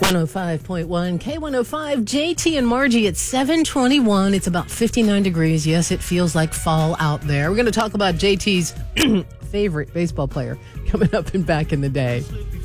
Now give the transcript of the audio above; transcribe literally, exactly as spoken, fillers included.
one oh five point one K one oh five, J T and Margie at seven twenty-one. It's about fifty-nine degrees. Yes, it feels like fall out there. We're going to talk about J T's favorite baseball player coming up in Back in the Day.